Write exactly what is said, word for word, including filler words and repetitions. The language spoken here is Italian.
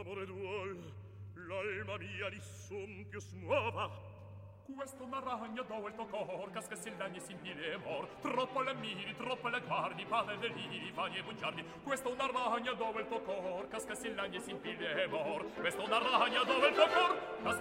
amore duol, l'alma mia di son più smuova. Questo una ragna dove il tuo cor casca si lagni si impile mor. Troppo la miri, troppo la guardi, padre deliri, fani e bugiardi. Questo una ragna dove il tuo cor casca si lagni si impile mor. Questo una ragna dove il tuo cor casca